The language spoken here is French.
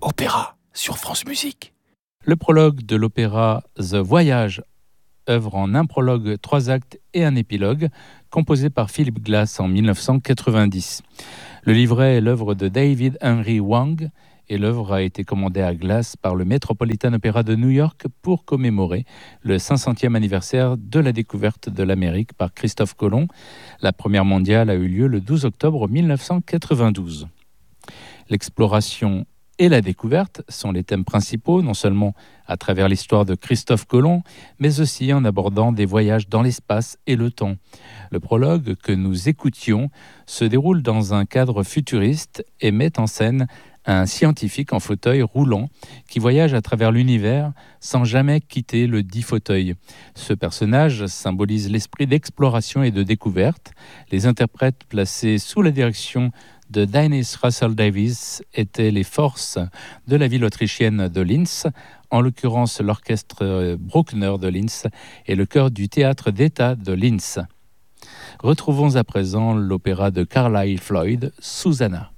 Opéra sur France Musique. Le prologue de l'opéra The Voyage, œuvre en un prologue, 3 actes et un épilogue, composé par Philip Glass en 1990. Le livret est l'œuvre de David Henry Hwang et l'œuvre a été commandée à Glass par le Metropolitan Opera de New York pour commémorer le 500e anniversaire de la découverte de l'Amérique par Christophe Colomb. La première mondiale a eu lieu le 12 octobre 1992. L'exploration et la découverte sont les thèmes principaux, non seulement à travers l'histoire de Christophe Colomb, mais aussi en abordant des voyages dans l'espace et le temps. Le prologue que nous écoutions se déroule dans un cadre futuriste et met en scène un scientifique en fauteuil roulant qui voyage à travers l'univers sans jamais quitter le dit fauteuil. Ce personnage symbolise l'esprit d'exploration et de découverte. Les interprètes placés sous la direction de Dennis Russell Davies étaient les forces de la ville autrichienne de Linz, en l'occurrence l'orchestre Bruckner de Linz et le chœur du théâtre d'État de Linz. Retrouvons à présent l'opéra de Carlyle Floyd, Susanna.